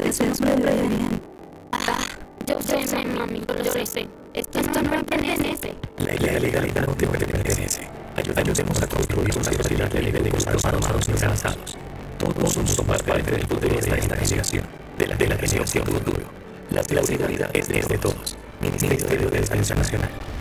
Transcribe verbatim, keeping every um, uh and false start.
es un hombre de bien. Ah, yo sé, mami, yo lo sé. Esto no me pertenece. La ilegalidad no te pertenece. Ayudemos a construir una sociedad libre de los hermanos enlazados. Todos somos parte del futuro de esta generación, de la, de la generación futuro. La seguridad es de todos. Ministerio de Defensa Nacional.